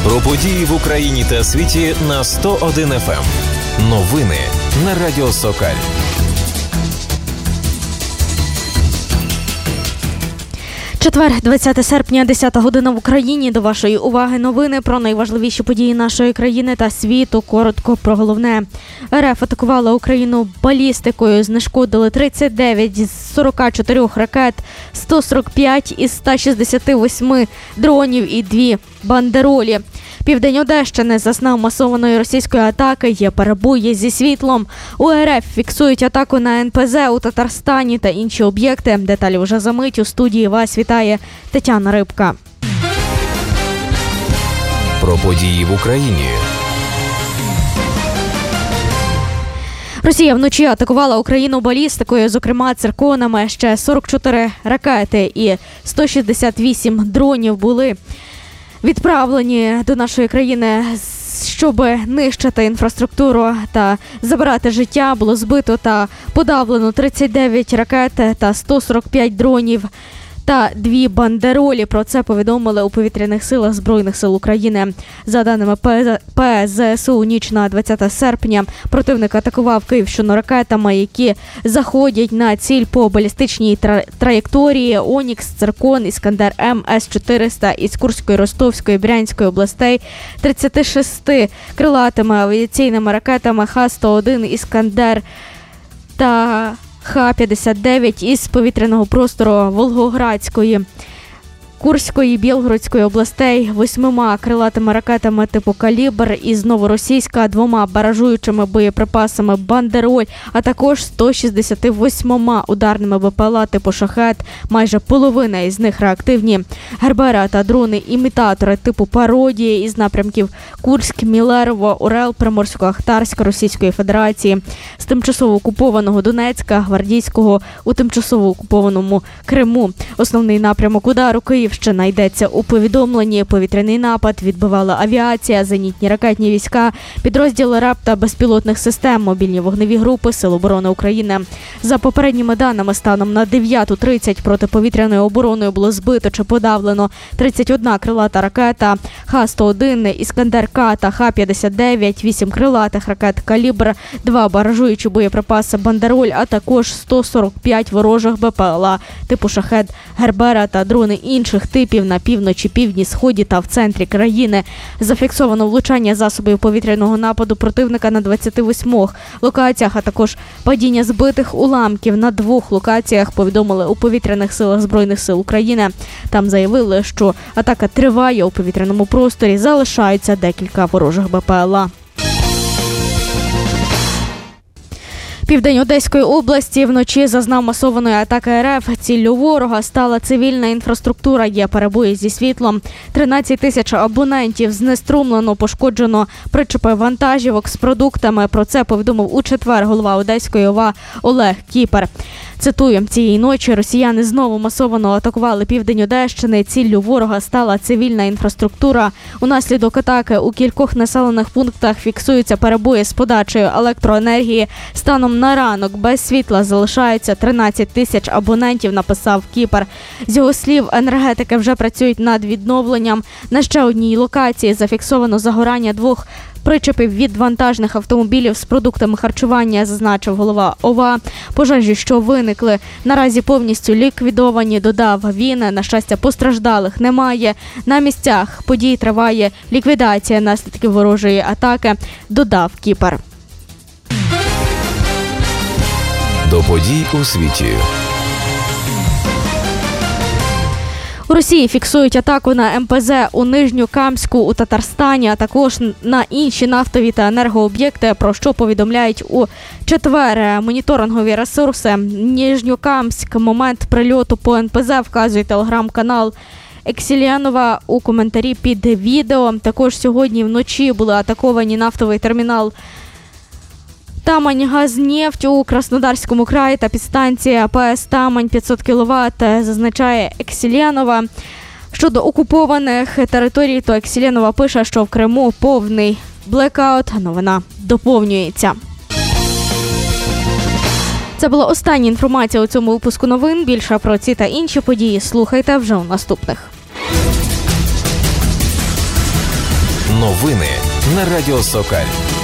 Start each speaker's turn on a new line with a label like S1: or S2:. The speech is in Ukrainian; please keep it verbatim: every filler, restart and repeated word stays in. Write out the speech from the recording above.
S1: Про події в Україні та світі на сто один еф ем. Новини на Радіо Сокаль.
S2: Четвер, двадцяте серпня, десята година в Україні. До вашої уваги новини про найважливіші події нашої країни та світу. Коротко про головне. РФ атакувала Україну балістикою. Знешкодили тридцять дев'ять з сорока чотирьох ракет, сто сорок п'ять із ста шістдесяти восьми дронів і дві бандеролі. Південь Одещини зазнав масованої російської атаки, є перебої зі світлом. У РФ фіксують атаку на ен пе зет у Татарстані та інші об'єкти. Деталі вже за мить. У студії вас вітає Тетяна Рибка.
S1: Про події в Україні.
S2: Росія вночі атакувала Україну балістикою, зокрема цирконами. Ще сорок чотири ракети і сто шістдесят вісім дронів були відправлені до нашої країни, щоб нищити інфраструктуру та забирати життя. Було збито та подавлено тридцять дев'ять ракет та сто сорок п'ять дронів та дві бандеролі. Про це повідомили у повітряних силах Збройних сил України. За даними пе ес зет ес у, ніч на двадцяте серпня противник атакував Київщину ракетами, які заходять на ціль по балістичній тра- траєкторії «Онікс», «Циркон», «Іскандер-М», С чотириста із Курської, Ростовської, Брянської областей, тридцяти шести крилатими авіаційними ракетами Х сто один, «Іскандер» та Х п'ятдесят дев'ять із повітряного простору Волгоградської, Курської, Білгородської областей, восьмима крилатими ракетами типу «Калібр» із Новоросійська, двома баражуючими боєприпасами «Бандероль», а також сто шістдесят вісьмома ударними бе пе ел а типу «Шахет». Майже половина із них реактивні. Гербера та дрони-імітатори типу «Пародія» із напрямків Курськ, Мілерово, Орел, Приморсько-Ахтарська Російської Федерації, з тимчасово окупованого Донецька, Гвардійського у тимчасово окупованому Криму. Основний напрямок удару – Київщина. Йдеться у повідомленні. Повітряний напад відбивала авіація, зенітні ракетні війська, підрозділи РЕП та безпілотних систем, мобільні вогневі групи Сил оборони України. За попередніми даними, станом на дев'ята тридцять протиповітряною обороною було збито чи подавлено тридцять одна крилата ракета Х сто один, «Іскандер-К» та Х п'ятдесят дев'ять, вісім крилатих ракет «Калібр», два баражуючі боєприпаси «Бандероль», а також сто сорок п'ять ворожих бе пе ел а типу «Шахет», Гербера та дрони інших типів на півночі, півдні, сході та в центрі країни. Зафіксовано влучання засобів повітряного нападу противника на двадцяти восьмох локаціях, а також падіння збитих уламків на двох локаціях, повідомили у повітряних силах Збройних сил України. Там заявили, що атака триває, у повітряному просторі залишаються декілька ворожих бе пе ел а. Південь Одеської області вночі зазнав масованої атаки РФ. Ціллю ворога стала цивільна інфраструктура, є перебої зі світлом. тринадцять тисяч абонентів знеструмлено, пошкоджено причепи вантажівок з продуктами. Про це повідомив у четвер голова Одеської ОВА Олег Кіпер. Цитую, цієї ночі росіяни знову масово атакували південь Одещини. Ціллю ворога стала цивільна інфраструктура. Унаслідок атаки у кількох населених пунктах фіксуються перебої з подачею електроенергії. Станом на ранок без світла залишаються тринадцять тисяч абонентів, написав Кіпер. З його слів, енергетики вже працюють над відновленням. На ще одній локації зафіксовано загорання двох причепів від вантажних автомобілів з продуктами харчування, зазначив голова ОВА. Пожежі, що виникли, наразі повністю ліквідовані, додав він. На щастя, постраждалих немає. На місцях подій триває ліквідація наслідків ворожої атаки, додав Кіпер.
S1: До подій у світі.
S2: У Росії фіксують атаку на ем пе зет у Нижньокамську у Татарстані, а також на інші нафтові та енергооб'єкти, про що повідомляють у четвер моніторингові ресурси. Нижньокамськ, момент прильоту по ен пе зет, вказує телеграм-канал Ексілянова у коментарі під відео. Також сьогодні вночі були атаковані нафтовий термінал Тамань-Газнефть у Краснодарському краї та підстанція пе ес Тамань п'ятсот кіловат, зазначає Ексілянова. Щодо окупованих територій, то Ексілянова пише, що в Криму повний блекаут. Новина доповнюється. Це була остання інформація у цьому випуску новин. Більше про ці та інші події слухайте вже у наступних.
S1: Новини на Радіо Сокаль.